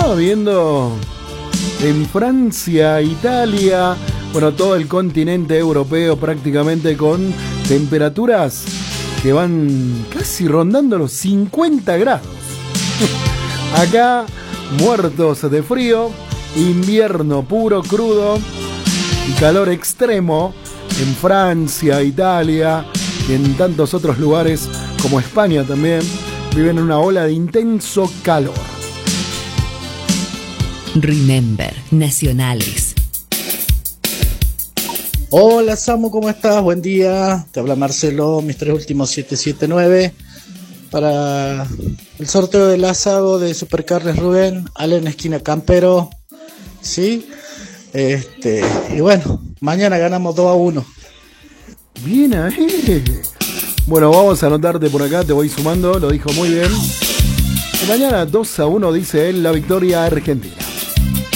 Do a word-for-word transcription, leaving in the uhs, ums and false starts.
estaba viendo en Francia, Italia, bueno, todo el continente europeo prácticamente con temperaturas que van casi rondando los cincuenta grados. Acá, muertos de frío, invierno puro, crudo y calor extremo en Francia, Italia y en tantos otros lugares como España también viven una ola de intenso calor. Remember, nacionales. Hola Samu, ¿cómo estás? Buen día. Te habla Marcelo, mis tres últimos siete siete nueve. Para el sorteo del asado de Supercarnes Rubén, Allen esquina Campero. ¿Sí? Este, y bueno, mañana ganamos dos a uno. Bien ahí. Bueno, vamos a anotarte por acá, te voy sumando, lo dijo muy bien. Y mañana dos a uno, dice él, la victoria argentina.